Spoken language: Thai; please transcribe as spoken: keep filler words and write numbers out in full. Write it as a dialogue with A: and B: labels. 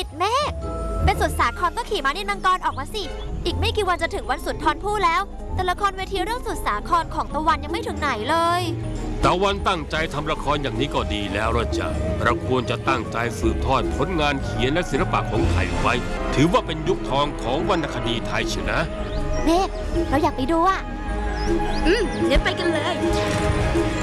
A: เมฆเป็นสุดสาครก็ขี่ม้านินมังกรออกมาสิอีกไม่กี่วันจะถึงวันสุนทรภู่แล้วแต่ละครเวทีเรื่องสุดสาครของตะวันยังไม่ถึงไหนเลย
B: ตะวันตั้งใจทำละครอย่างนี้ก็ดีแล้วละจ้ะเราควรจะตั้งใจสืบทอดผลงานเขียนและศิลปะของไทยไว้ถือว่าเป็นยุคทองของวรรณคดีไทยเชียวนะ
A: เมฆเราอยากไปดูอ่ะ
C: อืมงั้นไปกันเลย